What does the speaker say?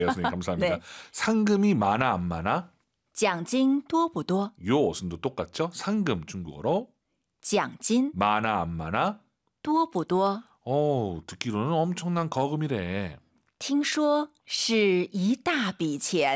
선생님 감사합니다. 네. 상금이 많아 안 많아? 奖金多不多? 요 어순도 똑같죠? 상금 중국어로 奖金 많아 안 많아? 多不多? 듣기로는 엄청난 거금이래. 听说是一大笔钱